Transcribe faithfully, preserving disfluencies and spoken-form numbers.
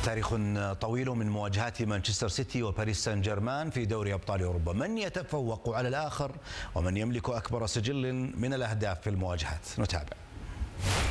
تاريخ طويل من مواجهات مانشستر سيتي وباريس سان جيرمان في دوري أبطال أوروبا. من يتفوق على الآخر ومن يملك أكبر سجل من الأهداف في المواجهات؟ نتابع.